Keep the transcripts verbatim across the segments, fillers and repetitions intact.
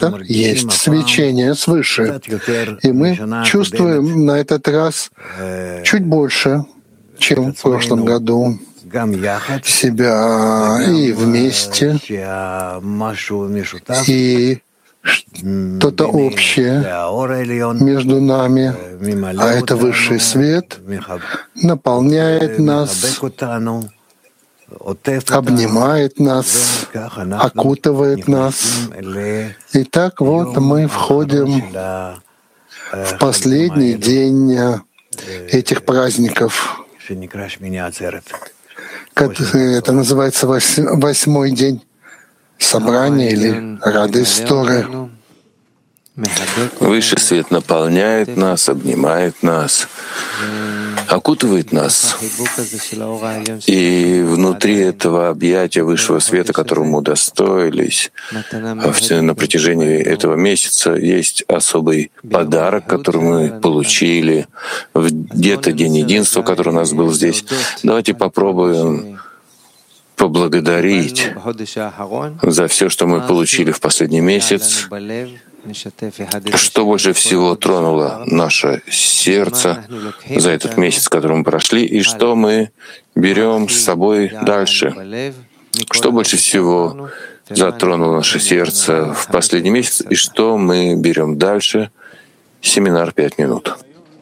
это есть свечение свыше. И мы чувствуем на этот раз чуть больше, чем в прошлом году, себя и вместе, и что-то общее между нами, а это высший свет наполняет нас, обнимает нас, окутывает нас. И так вот мы входим в последний день этих праздников. Это называется восьмой день собрания или радость Торы. Высший свет наполняет нас, обнимает нас, окутывает нас. И внутри этого объятия высшего света, которому мы удостоились на протяжении этого месяца, есть особый подарок, который мы получили где-то День единства, который у нас был здесь. Давайте попробуем поблагодарить за все, что мы получили в последний месяц, что больше всего тронуло наше сердце за этот месяц, который мы прошли, и что мы берем с собой дальше. Что больше всего затронуло наше сердце в последний месяц, и что мы берем дальше. Семинар «Пять минут».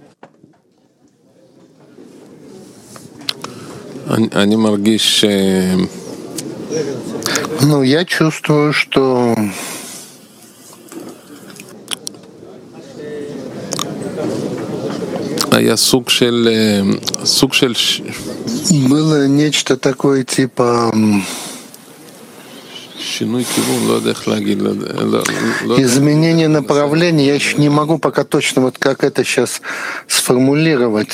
Ну, я чувствую, что было нечто такое типа изменение направления. Я еще не могу пока точно вот как это сейчас сформулировать.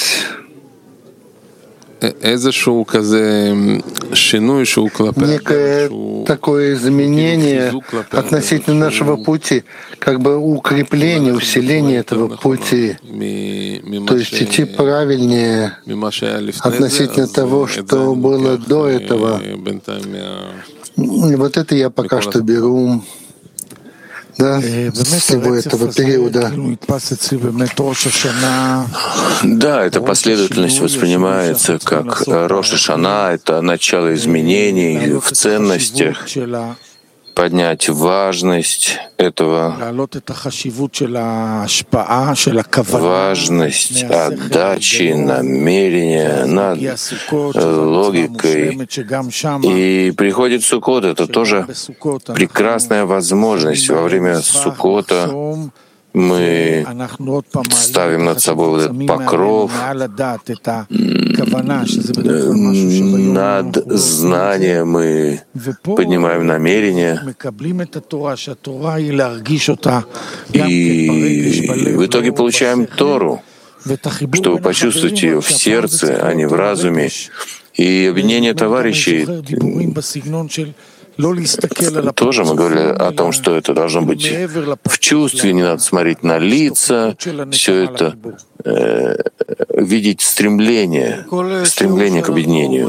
Некое такое изменение относительно нашего пути, как бы укрепление, усиление этого пути, то есть идти правильнее относительно того, что было до этого. И вот это я пока что беру. Да, с всего этого периода. Да, эта последовательность воспринимается как Рош ха-Шана, это начало изменений в ценностях, поднять важность этого, важность отдачи, намерения над логикой. И приходит Суккот, это тоже прекрасная возможность. Во время Суккота мы ставим над собой вот этот покров, над знанием мы поднимаем намерение, и в итоге получаем Тору, чтобы почувствовать ее в сердце, а не в разуме. И объединение товарищей тоже мы говорили о том, что это должно быть в чувстве, не надо смотреть на лица, все это э, видеть стремление, стремление к объединению.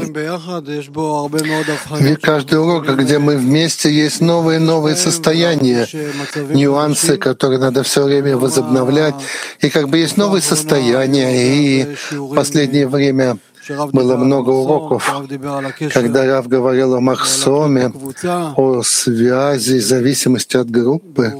Ведь каждый урок, где мы вместе, есть новые новые состояния, нюансы, которые надо все время возобновлять, и как бы есть новые состояния, и в последнее время было много уроков, когда Рав говорил о махсоме, о связи, зависимости от группы.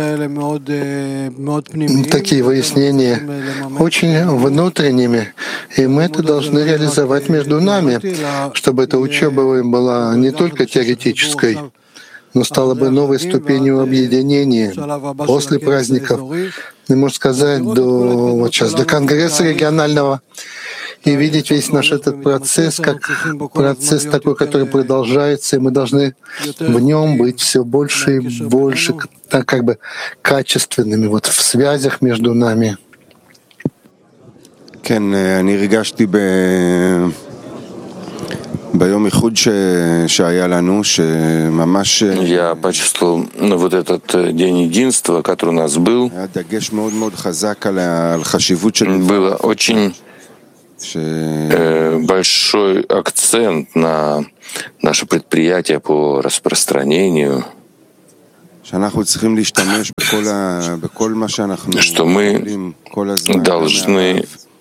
Такие выяснения очень внутренними, и мы это должны реализовать между нами, чтобы эта учеба была не только теоретической, но стала бы новой ступенью объединения после праздников, и, можно сказать, до, вот сейчас, до Конгресса регионального, и видеть весь наш этот процесс как процесс такой, который продолжается, и мы должны в нем быть все больше и больше, так как бы качественными вот в связях между нами. Я почувствовал ну, вот этот день единства, который у нас был. Было очень э, большой акцент на наше предприятие по распространению что мы должны,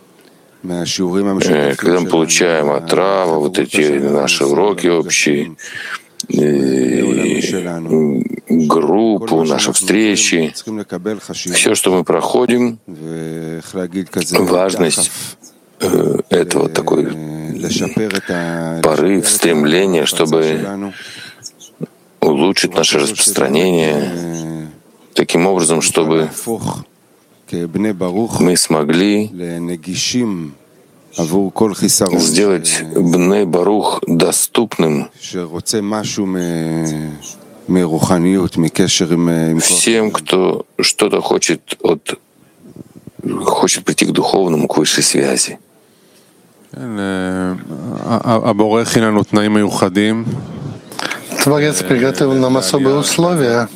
когда мы получаем от Рава вот эти наши уроки общие, группу, наши встречи, все, что мы проходим, важность этого, такой порыв, стремление, чтобы улучшить наше распространение таким образом, чтобы мы смогли сделать Бней Барух доступным всем, кто что-то хочет от хочет прийти к духовному, к высшей связи. Творец приготовил нам особые условия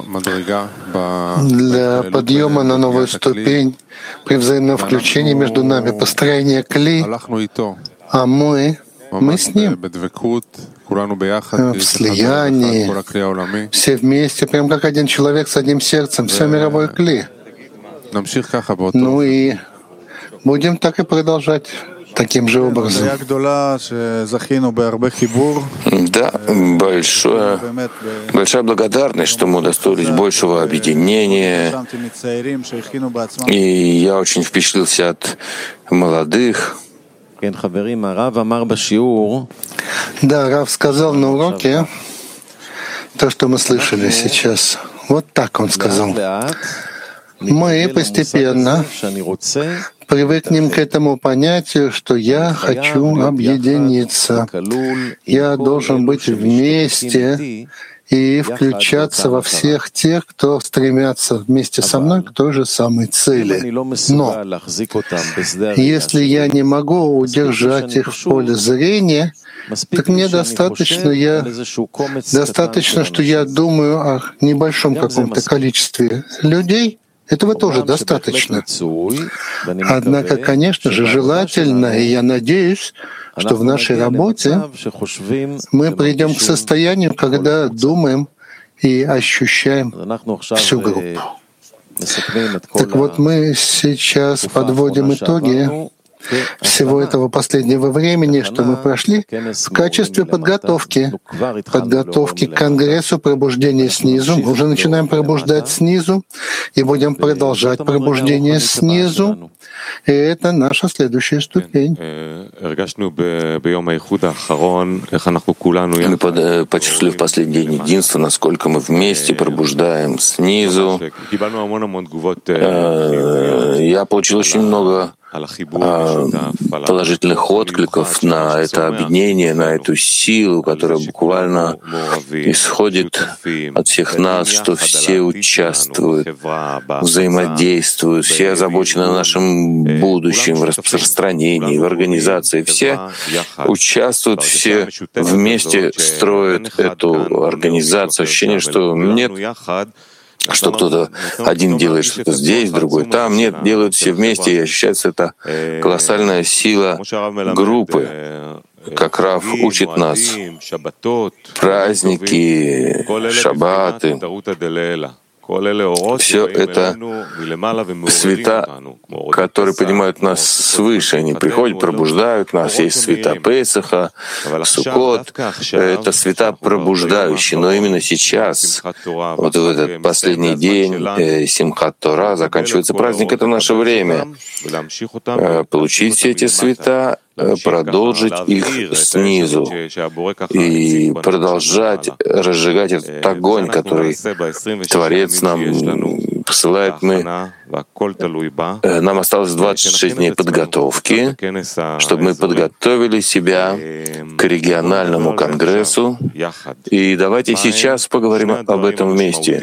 для подъема на новую ступень при взаимном включении между нами, построение кли, а мы, мы с ним в слиянии, все вместе, прям как один человек с одним сердцем, все мировое кли. Ну и будем так и продолжать. Таким же образом. Да, большое, большая благодарность, что мы удостоились большего объединения. И я очень впечатлился от молодых. Да, Рав сказал на уроке то, что мы слышали сейчас. Вот так он сказал. Мы постепенно привыкнем к этому понятию, что я хочу объединиться. Я должен быть вместе и включаться во всех тех, кто стремятся вместе со мной к той же самой цели. Но если я не могу удержать их в поле зрения, так мне достаточно, я, достаточно, что я думаю о небольшом каком-то количестве людей. Этого тоже достаточно. Однако, конечно же, желательно, и я надеюсь, что в нашей работе мы придем к состоянию, когда думаем и ощущаем всю группу. Так вот, мы сейчас подводим итоги всего этого последнего времени, что мы прошли, в качестве подготовки, подготовки к Конгрессу пробуждения снизу. Мы уже начинаем пробуждать снизу и будем продолжать пробуждение снизу. И это наша следующая ступень. Мы почувствовали в последний день единства, насколько мы вместе пробуждаем снизу. Я получил очень много положительных откликов на это объединение, на эту силу, которая буквально исходит от всех нас, что все участвуют, взаимодействуют, все озабочены нашим будущем, в распространении, в организации. Все участвуют, все вместе строят эту организацию. Ощущение, что нет, что кто-то один делает что-то здесь, другой там. Нет, делают все вместе, и ощущается эта колоссальная сила группы. Как Рав учит нас, праздники, шаббаты, все это света, которые поднимают нас свыше. Они приходят, пробуждают нас. Есть света Песаха, Суккот. Это света пробуждающие. Но именно сейчас, вот в этот последний день Симхат Тора, заканчивается праздник, это наше время. Получить все эти света, продолжить их снизу и продолжать разжигать этот огонь, который Творец нам посылает. Мы, нам осталось двадцать шесть дней подготовки, чтобы мы подготовили себя к региональному конгрессу. И давайте сейчас поговорим об этом вместе.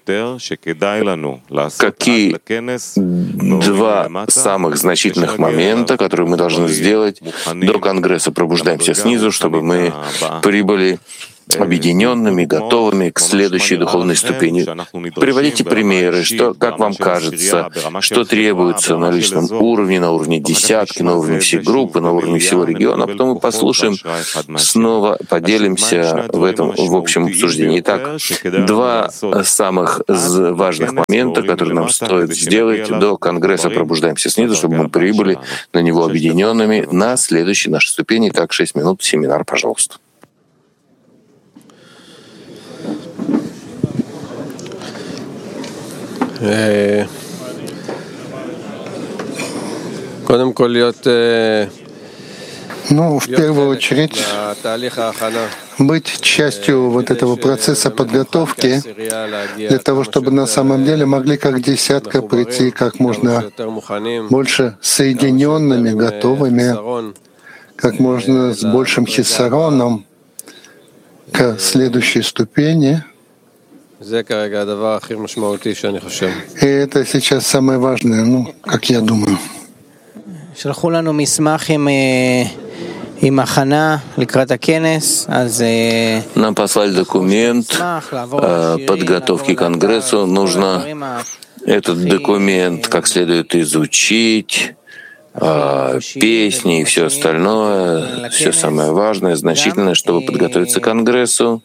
Какие два самых значительных момента, которые мы должны сделать до Конгресса «Пробуждаемся снизу», чтобы мы прибыли объединенными, готовыми к следующей духовной ступени. Приводите примеры, что, как вам кажется, что требуется на личном уровне, на уровне десятки, на уровне всей группы, на уровне всего региона, а потом мы послушаем, снова поделимся в этом в общем обсуждении. Итак, два самых важных момента, которые нам стоит сделать до Конгресса «Пробуждаемся снизу», чтобы мы прибыли на него объединенными на следующей нашей ступени. Так, шесть минут, семинар, пожалуйста. Ну, в первую очередь, быть частью вот этого процесса подготовки для того, чтобы на самом деле могли как десятка прийти как можно больше соединенными, готовыми, как можно с большим хиссароном к следующей ступени. И это сейчас самое важное, ну, как я думаю. Нам послали документ подготовки к Конгрессу. Нужно этот документ как следует изучить, песни и все остальное, все самое важное, значительное, чтобы подготовиться к Конгрессу.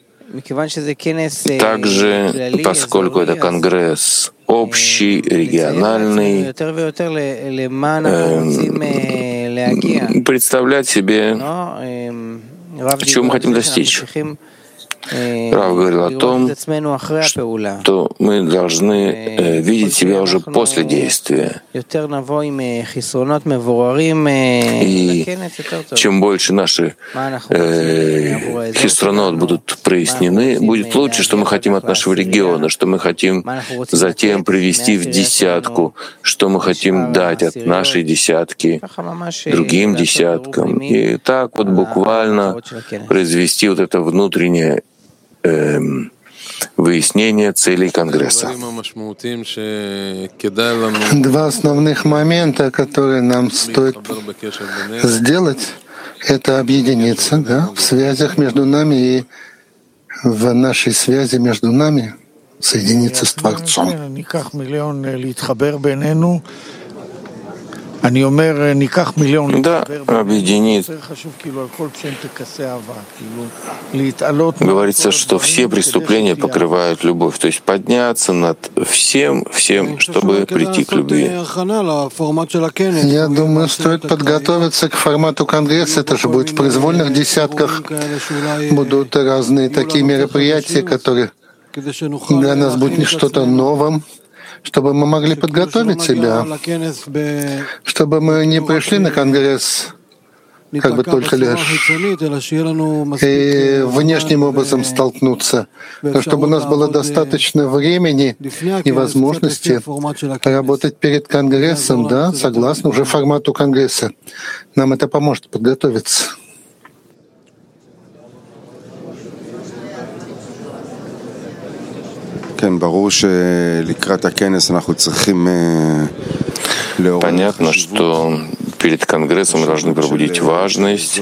Также, поскольку это Конгресс общий, региональный, э, представлять себе, чего мы хотим достичь. Рав говорил о том, что мы должны э, видеть себя уже после действия. И чем больше наши э, хисронот будут прояснены, будет лучше, что мы хотим от нашего региона, что мы хотим затем привести в десятку, что мы хотим дать от нашей десятки другим десяткам. И так вот буквально произвести вот это внутреннее выяснение целей Конгресса. Два основных момента, которые нам стоит сделать, это объединиться, да, в связях между нами и в нашей связи между нами соединиться с Творцом. Да, объединит. Говорится, что все преступления покрывают любовь, то есть подняться над всем, всем, чтобы прийти к любви. Я думаю, стоит подготовиться к формату Конгресса. Это же будет в произвольных десятках. Будут разные такие мероприятия, которые для нас будут что-то новым, чтобы мы могли подготовить себя, чтобы мы не пришли на Конгресс как бы только лишь и внешним образом столкнуться, но чтобы у нас было достаточно времени и возможности работать перед Конгрессом, да, согласно уже формату Конгресса. Нам это поможет подготовиться. Понятно, что перед Конгрессом мы должны пробудить важность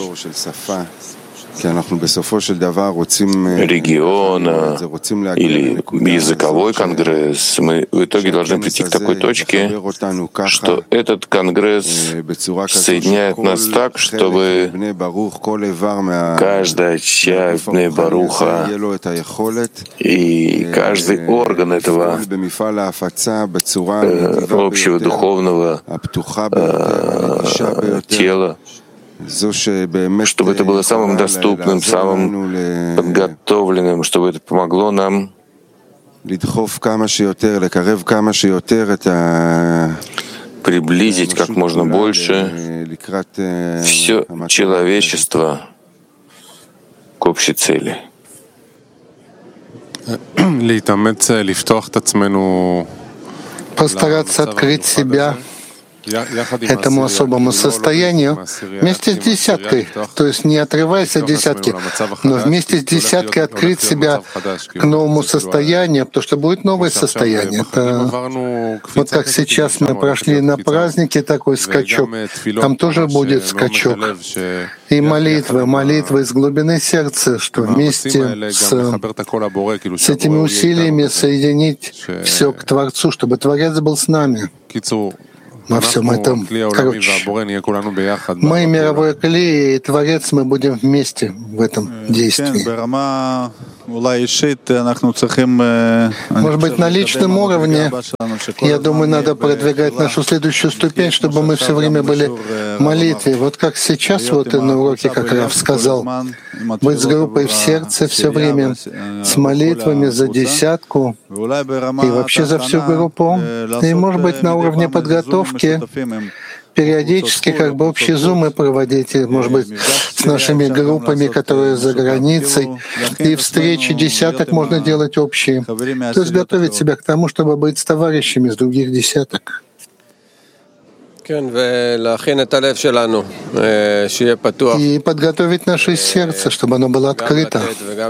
региона или языковой конгресс. Мы в итоге должны прийти к такой точке, что этот конгресс соединяет нас так, чтобы каждая часть Бней Баруха и каждый орган этого э, общего духовного э, тела, чтобы это было самым доступным, самым подготовленным, чтобы это помогло нам приблизить как можно больше все человечество к общей цели. Постараться открыть себя этому особому состоянию вместе с десяткой, то есть не отрываясь от десятки, но вместе с десяткой открыть себя к новому состоянию, потому что будет новое состояние. Это вот как сейчас мы прошли на празднике такой скачок, там тоже будет скачок. И молитва, молитва из глубины сердца, что вместе с, с этими усилиями соединить все к Творцу, чтобы Творец был с нами во всем этом. Короче, мы мировой клей, и Творец, мы будем вместе в этом действии. Может быть, на личном уровне, я думаю, надо продвигать нашу следующую ступень, чтобы мы все время были в молитве. Вот как сейчас, вот на уроке, как Рав сказал, быть с группой в сердце все время, с молитвами за десятку и вообще за всю группу. И, может быть, на уровне подготовки периодически как бы общие зумы проводить, может быть, с нашими группами, которые за границей, и встречи десяток можно делать общие. То есть готовить себя к тому, чтобы быть с товарищами с других десяток. И подготовить наше сердце, чтобы оно было открыто,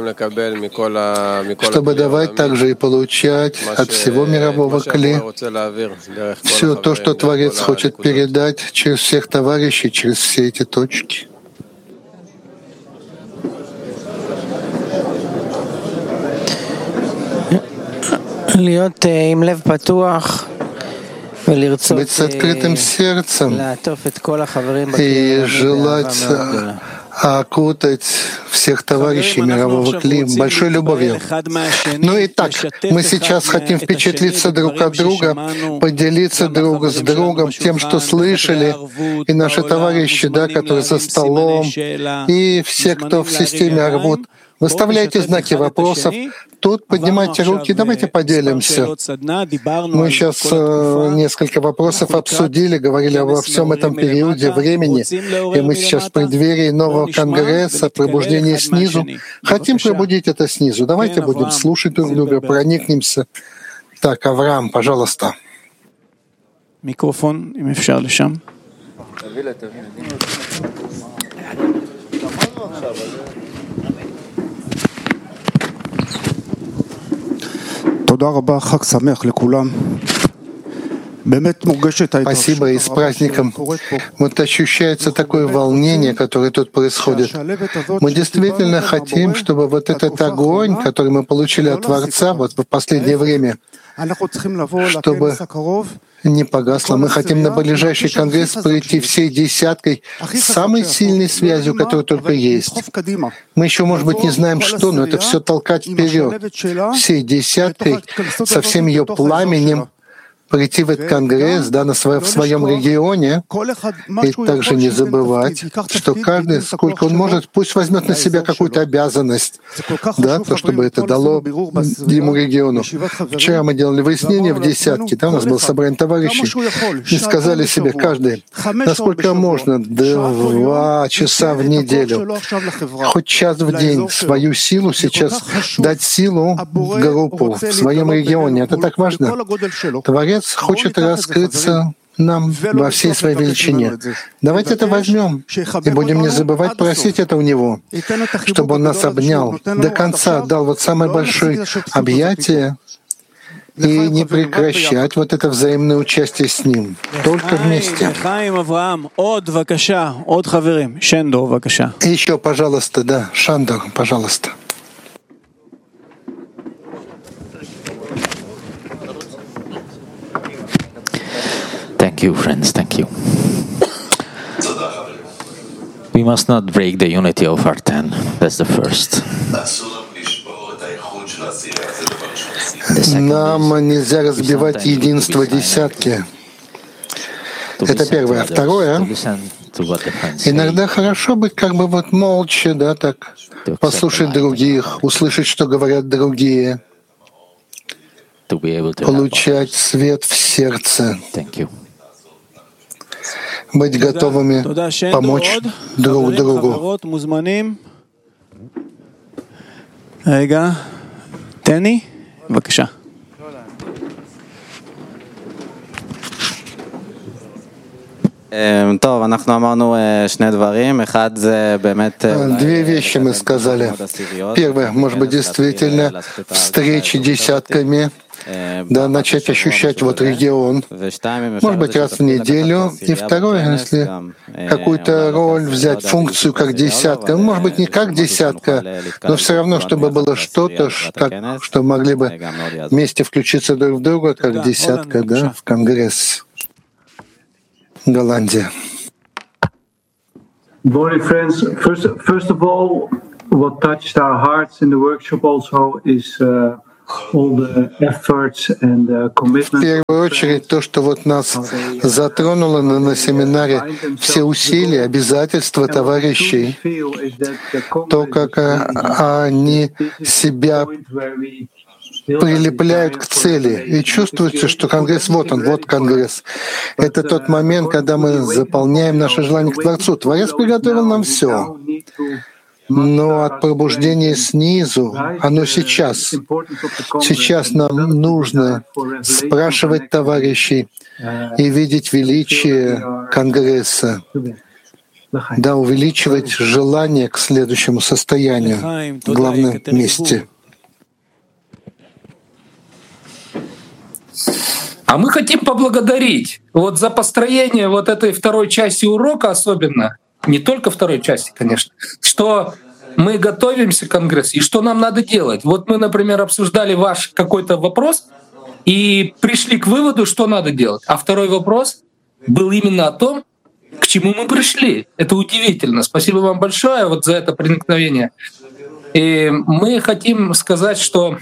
чтобы давать также и получать от всего мирового кли все то, что Творец хочет передать через всех товарищей, через все эти точки. Быть с открытым сердцем и желать окутать всех товарищей мирового кли большой любовью. Ну и так, мы сейчас хотим впечатлиться друг от друга, поделиться друг с другом тем, что слышали, и наши товарищи, да, которые за столом, и все, кто в системе Арвут. Выставляйте знаки вопросов. Тут поднимайте руки, давайте поделимся. Мы сейчас э, несколько вопросов обсудили, говорили обо всем этом периоде времени, и мы сейчас в преддверии нового конгресса, пробуждения снизу. Хотим пробудить это снизу. Давайте будем слушать друг друга, проникнемся. Так, Авраам, пожалуйста. Микрофон, אם אפשר לשם. Спасибо, и с праздником. Вот ощущается такое волнение, которое тут происходит. Мы действительно хотим, чтобы вот этот огонь, который мы получили от Творца вот в последнее время, чтобы не погасло. Мы хотим на ближайший конгресс прийти всей десяткой, с самой сильной связью, которая только есть. Мы еще, может быть, не знаем, что, но это все толкать вперед. Всей десяткой, со всем ее пламенем, прийти в этот конгресс, да, на свое, в своем регионе, и также не забывать, что каждый, сколько он может, пусть возьмет на себя какую-то обязанность, да, то, чтобы это дало ему региону. Вчера мы делали выяснение в десятке, да, у нас было собрание товарищей, и сказали себе каждый, насколько можно, два часа в неделю, хоть час в день свою силу сейчас дать силу в группу, в своем регионе. Это так важно. Творец хочет раскрыться нам во всей своей величине. Давайте это возьмем и будем не забывать просить это у Него, чтобы Он нас обнял, до конца отдал вот самое большое объятие и не прекращать вот это взаимное участие с Ним. Только вместе. И еще, пожалуйста, да, Шандор, пожалуйста. Thank you, friends. Thank you. We must not break the unity of our ten. That's the first. Нам нельзя разбивать единство десятки. Это первое. Второе. Иногда хорошо быть как бы вот молча, да, так, послушать других, услышать, что говорят другие, получать свет в сердце. Быть готовыми помочь друг другу. רגע, תני, בבקשה. Две вещи мы сказали. Первое, может быть, действительно встречи десятками, да, начать ощущать вот регион, может быть, раз в неделю. И второе, если какую-то роль взять, функцию как десятка, может быть, не как десятка, но все равно, чтобы было что-то, так, что могли бы вместе включиться друг в друга, как десятка, да, в Конгресс. Голландия. Dear friends, first, first of all, what touched our hearts in the workshop also is uh, all the efforts and the commitment. В первую очередь, то, что вот нас затронуло на, на семинаре, все усилия, обязательства товарищей, то, как они себя прилепляют к цели. И чувствуется, что Конгресс, вот он, вот Конгресс. Это тот момент, когда мы заполняем наше желание к Творцу. Творец приготовил нам все. Но от пробуждения снизу, оно сейчас. Сейчас нам нужно спрашивать товарищей и видеть величие Конгресса. Да, увеличивать желание к следующему состоянию в главном месте. А мы хотим поблагодарить вот за построение вот этой второй части урока особенно, не только второй части, конечно, что мы готовимся к Конгрессу и что нам надо делать. Вот мы, например, обсуждали ваш какой-то вопрос и пришли к выводу, что надо делать. А второй вопрос был именно о том, к чему мы пришли. Это удивительно. Спасибо вам большое вот за это проникновение. И мы хотим сказать, что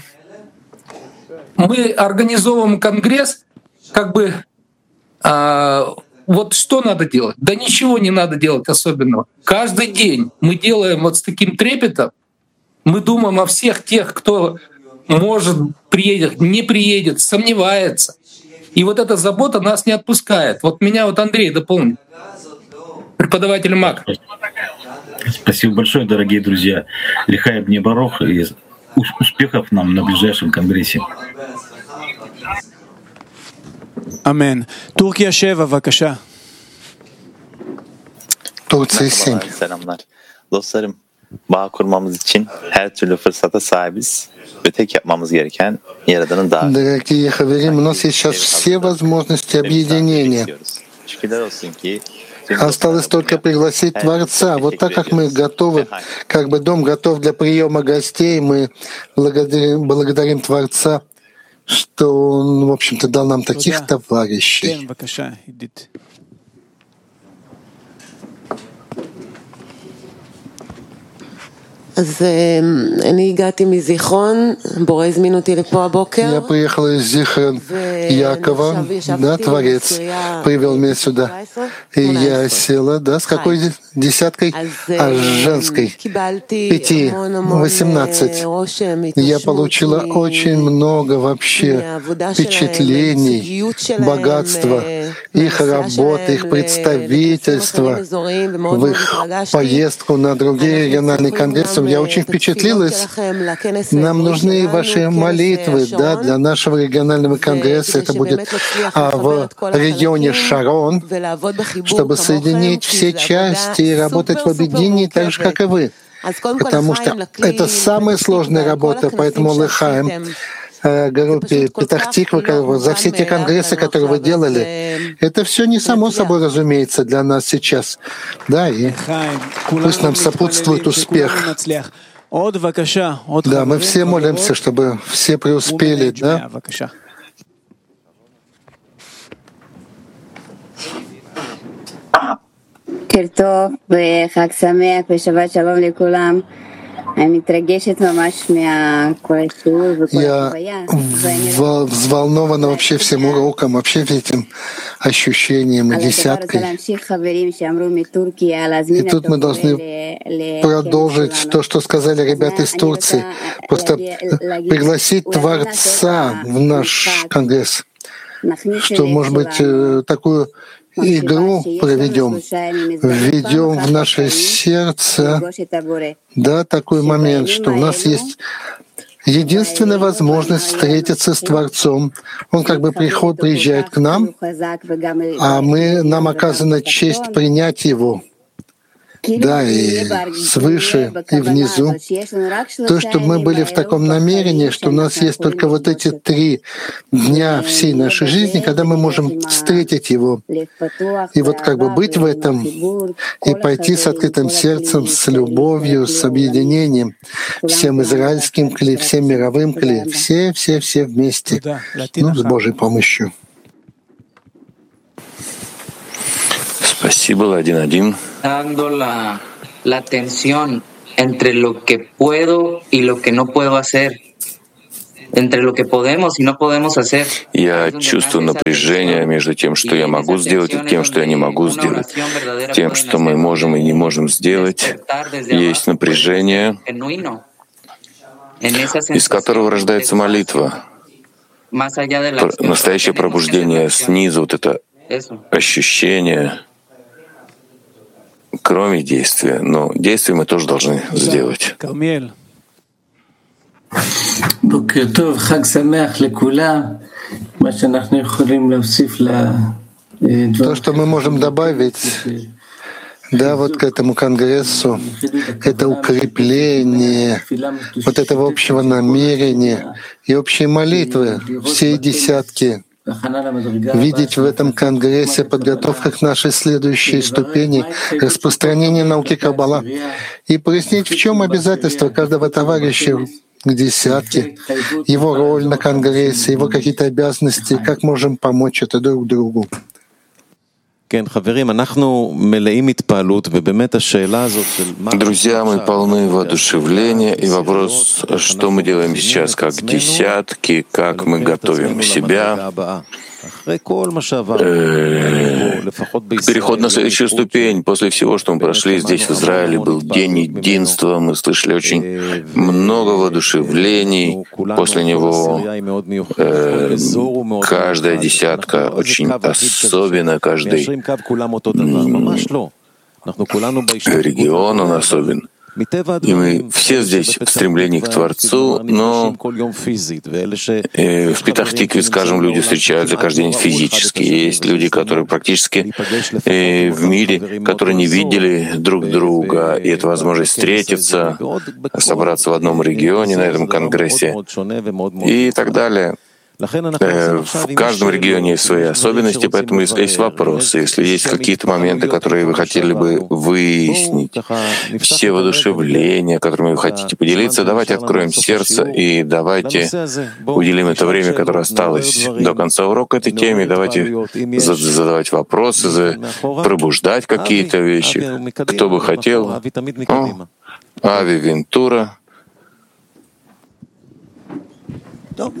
мы организовываем Конгресс, как бы, а, вот что надо делать? Да ничего не надо делать особенного. Каждый день мы делаем вот с таким трепетом, мы думаем о всех тех, кто может приедет, не приедет, сомневается. И вот эта забота нас не отпускает. Вот меня вот Андрей дополнит, преподаватель МАК. Спасибо большое, дорогие друзья. Лихай Бне Барох, и успехов нам на ближайшем Конгрессе. Амен. Турция семь, бакаша. Турция семь. Selamlar. Dostlarım, bağ kurmamız için her türlü fırsata sahibiz ve tek yapmamız gereken Yaradan'ın daveti. Дорогие хаверим, у нас есть сейчас все возможности объединения. Şükürler olsun ki Осталось только пригласить Творца. Вот так как мы готовы, как бы дом готов для приема гостей, мы благодарим, благодарим Творца, что Он, в общем-то, дал нам таких товарищей. אז אני הגעתי מזיכרון, בורא הזמין אותי לפה הבוקר. Я приехала из Зихрон Якова, да, Творец привел меня сюда. И я села, да, с какой десяткой? А с женской. Пяти, восемнадцать. Я получила очень много вообще впечатлений, богатства, их работы, их представительства, в их поездку на другие региональные конгрессы. Я очень впечатлилась. Нам нужны ваши молитвы, да, для нашего регионального конгресса. Это будет а, в регионе Шарон, чтобы соединить все части и работать в объединении так же, как и вы. Потому что это самая сложная работа, поэтому Лехаем, группе Петах-Тиква, за все те конгрессы, которые вы делали. Это все не само собой разумеется для нас сейчас. Да, и пусть нам сопутствует успех. Да, мы все молимся, чтобы все преуспели, да? Киртов, Хаг Самеах, Шаббат Шалом лекулам. Я взволнована вообще всем уроком, вообще этим ощущением и десяткой. И тут мы должны продолжить то, что сказали ребята из Турции. Просто пригласить Творца в наш конгресс, что, может быть, такую игру проведем, введем в наше сердце, да, такой момент, что у нас есть единственная возможность встретиться с Творцом. Он как бы приход, приезжает к нам, а мы, нам оказана честь принять Его. Да, и свыше, и внизу. То, что мы были в таком намерении, что у нас есть только вот эти три дня всей нашей жизни, когда мы можем встретить Его. И вот как бы быть в этом и пойти с открытым сердцем, с любовью, с объединением, всем израильским кли, всем мировым кли, все-все-все вместе, ну, с Божьей помощью. Спасибо, один-один. Dando la, la tensión entre lo que puedo y lo que no puedo hacer, entre lo que podemos y no podemos hacer. Я чувствую напряжение между тем, что я могу сделать, и тем, что я не могу сделать. Тем, что мы можем и не можем сделать, есть напряжение, из которого рождается молитва. Настоящее пробуждение снизу, вот это ощущение, кроме действия. Но действия мы тоже должны сделать. То, что мы можем добавить, да, вот к этому конгрессу, это укрепление вот этого общего намерения и общей молитвы, всей десятки, видеть в этом конгрессе подготовку к нашей следующей ступени распространения науки Каббала и прояснить, в чем обязательства каждого товарища к десятке, его роль на конгрессе, его какие-то обязанности, как можем помочь это друг другу. Друзья, мы полны воодушевления, и вопрос, что мы делаем сейчас как десятки, как мы готовим себя. Переход на следующую ступень. После всего, что мы прошли здесь, в Израиле, был день единства. Мы слышали очень много воодушевлений. После него э, каждая десятка очень особенна, каждый регион он особен. И мы все здесь в стремлении к Творцу, но в Петах-Тикве, скажем, люди встречаются каждый день физически. Есть люди, которые практически в мире, которые не видели друг друга, и это возможность встретиться, собраться в одном регионе на этом конгрессе и так далее. В каждом регионе есть свои особенности, поэтому если есть вопросы, если есть какие-то моменты, которые вы хотели бы выяснить, все воодушевления, которыми вы хотите поделиться, давайте откроем сердце и давайте уделим это время, которое осталось до конца урока этой теме, давайте задавать вопросы, пробуждать какие-то вещи. Кто бы хотел? О, Ави Вентура. Ну,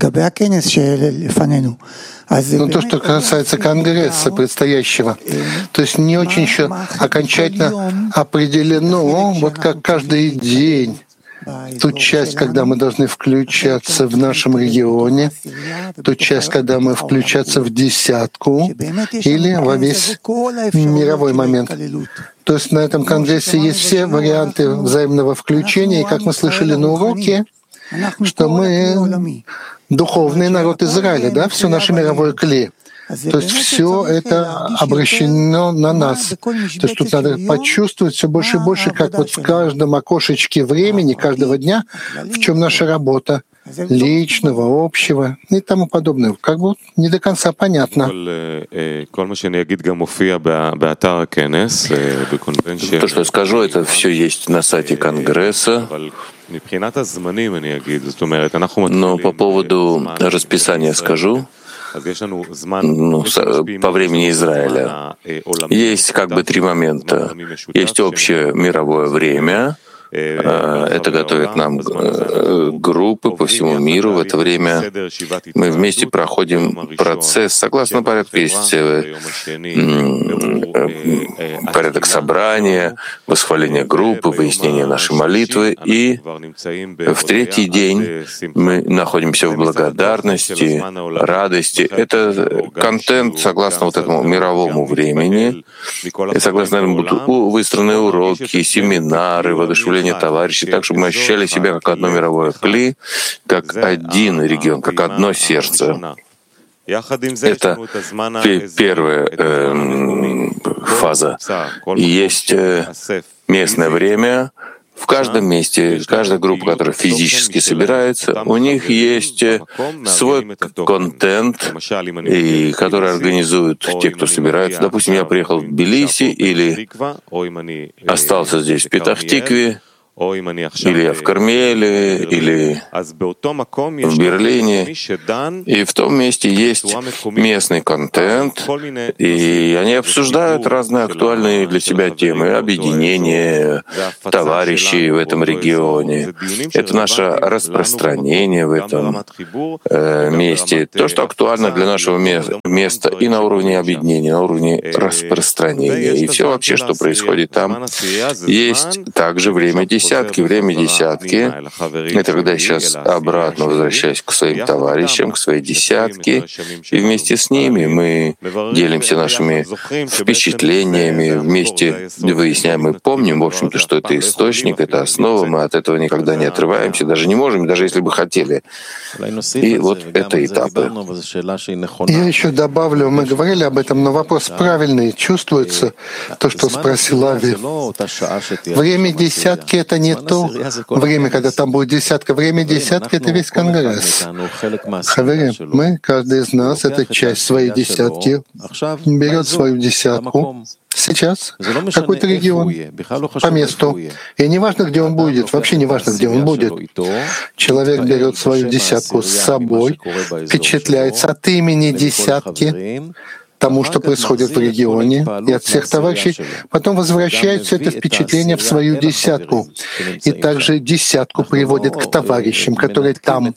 то, что касается Конгресса предстоящего, то есть не очень еще окончательно определено, вот как каждый день, ту часть, когда мы должны включаться в нашем регионе, ту часть, когда мы включаться в десятку или во весь мировой момент. То есть на этом Конгрессе есть все варианты взаимного включения, и как мы слышали на уроке, что мы духовный народ Израиля, да, все наше мировое кли. То есть все это обращено на нас. То есть тут надо почувствовать все больше и больше, как вот в каждом окошечке времени, каждого дня, в чем наша работа личного, общего и тому подобное. Как бы не до конца понятно. То, что я скажу, это все есть на сайте Конгресса. Но по поводу расписания скажу, ну, по времени Израиля, есть как бы три момента. Есть общее мировое время. Это готовят нам группы по всему миру. В это время мы вместе проходим процесс. Согласно порядку, есть порядок собрания, восхваления группы, выяснения нашей молитвы. И в третий день мы находимся в благодарности, радости. Это контент согласно вот этому мировому времени. И согласно этому будут выстроены уроки, семинары, воодушевления представления товарищей, так, чтобы мы ощущали себя как одно мировое кли, как один регион, как одно сердце. Это первая э, фаза. И есть э, местное время. В каждом месте, каждая группа, которая физически собирается, у них есть свой контент, и который организуют те, кто собирается. Допустим, я приехал в Тбилиси или остался здесь в Петах-Тикве, или я в Кармеле, или в Берлине. И в том месте есть местный контент, и они обсуждают разные актуальные для себя темы, объединения товарищей в этом регионе. Это наше распространение в этом э, месте. То, что актуально для нашего места и на уровне объединения, на уровне распространения. И все вообще, что происходит там. Есть также время десятки. Время десятки — это когда я сейчас обратно возвращаюсь к своим товарищам, к своей десятке, и вместе с ними мы делимся нашими впечатлениями, вместе выясняем и помним, в общем-то, что это источник, это основа, мы от этого никогда не отрываемся, даже не можем, даже если бы хотели. И вот это этапы. Я еще добавлю, мы говорили об этом, но вопрос правильный. Чувствуется то, что спросил Ави. Время десятки — это не то время, когда там будет десятка. Время десятки — это весь Конгресс. Хаверим, мы, каждый из нас, это часть своей десятки, берет свою десятку. Сейчас какой-то регион по месту. И не важно, где он будет, вообще не важно, где он будет. Человек берет свою десятку с собой, впечатляется от имени десятки тому, что происходит в регионе, и от всех товарищей, потом возвращает все это впечатление в свою десятку. И также десятку приводит к товарищам, которые там.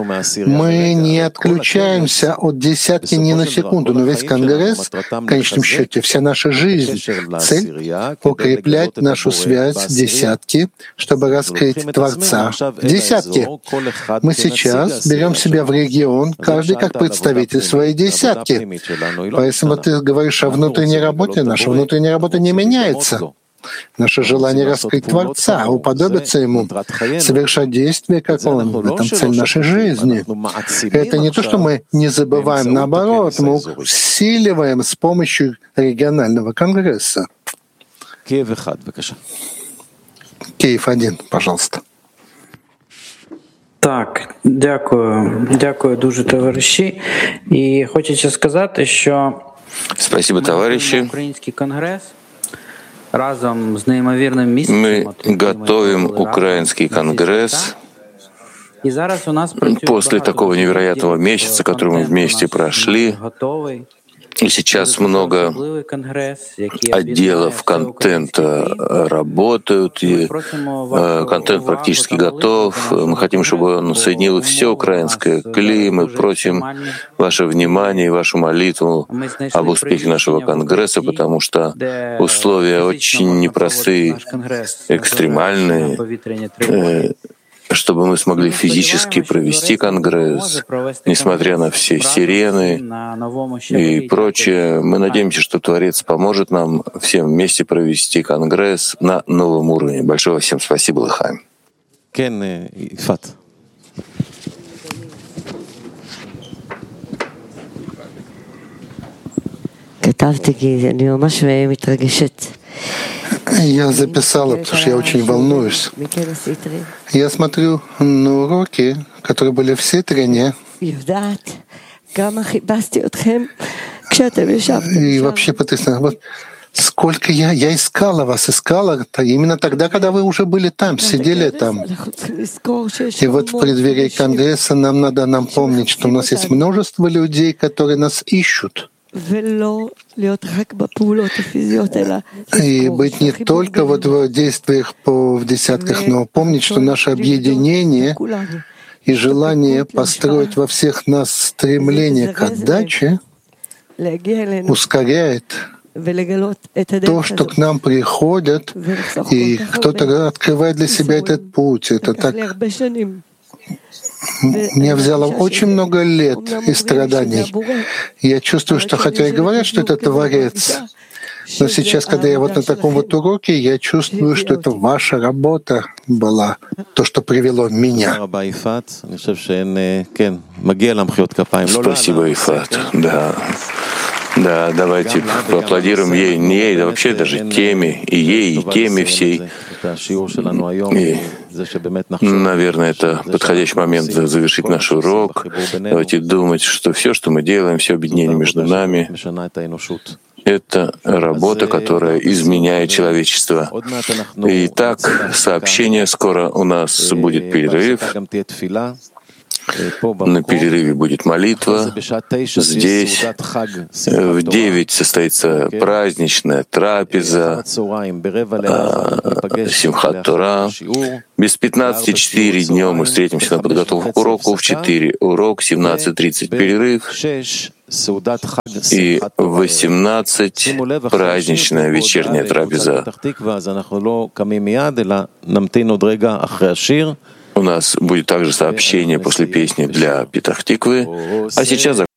Мы не отключаемся от десятки ни на секунду, но весь Конгресс, в конечном счете, вся наша жизнь, цель — укреплять нашу связь с десятки, чтобы раскрыть Творца десятки. Мы сейчас берем себя в регион, каждый как представитель своей десятки. Если ты говоришь о внутренней работе, наша внутренняя работа не меняется. Наше желание раскрыть Творца, уподобиться Ему, совершать действия, как Он. В этом цель нашей жизни. Это не то, что мы не забываем, наоборот, мы усиливаем с помощью регионального конгресса. Киев один, пожалуйста. Так, дякую, дякую дуже, товариші. І хочеться сказати, що Спасибо, товарищи. Український конгрес разом з неймовірним місцем. Мы готовим украинский конгресс. После такого невероятного месяца, который мы вместе прошли, и сейчас много отделов контента работают, и контент практически готов. Мы хотим, чтобы он соединил все украинское кли. Мы просим ваше внимание и вашу молитву об успехе нашего конгресса, потому что условия очень непростые, экстремальные, чтобы мы смогли физически провести конгресс, несмотря на все сирены и прочее. Мы надеемся, что Творец поможет нам всем вместе провести конгресс на новом уровне. Большое всем спасибо, Лахаим. Я записала, потому что я очень волнуюсь. Я смотрю на уроки, которые были в Ситрине, и вообще потрясающе. Вот сколько я, я искала вас, искала именно тогда, когда вы уже были там, сидели там. И вот в преддверии Конгресса нам надо нам помнить, что у нас есть множество людей, которые нас ищут. И быть не только вот в действиях по, в десятках, но помнить, что наше объединение и желание построить во всех нас стремление к отдаче ускоряет то, что к нам приходят, и кто-то открывает для себя этот путь. Это так... Меня взяло очень много лет и страданий. Я чувствую, что хотя и говорят, что это Творец, Но сейчас, когда я вот на таком вот уроке, я чувствую, что это ваша работа была, то, что привело меня. Спасибо, Ифат. Да. Да, давайте поаплодируем ей, не ей, да вообще даже теме, и ей, и теме всей. И, наверное, это подходящий момент завершить наш урок. Давайте думать, что все, что мы делаем, все объединение между нами, это работа, которая изменяет человечество. Итак, сообщение, скоро у нас будет перерыв. На перерыве будет молитва. Здесь в девять состоится праздничная трапеза, Симхат Тора. Без пятнадцати четыре днем мы встретимся на подготовку к уроку. В четыре урок, семнадцать тридцать перерыв. И в восемнадцать праздничная вечерняя трапеза. У нас будет также сообщение после песни для Петах Тиквы. А сейчас